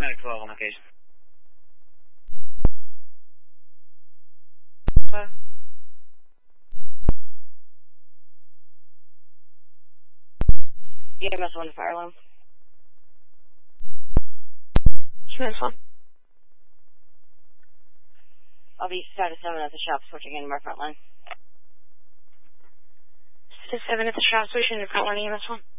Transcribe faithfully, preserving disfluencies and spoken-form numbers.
Medic twelve on location. Hello? E M S one to fire alarm. E M S one. I'll be status seven at the shop, switching into my front line. Status seven at the shop, switching to front line E M S one.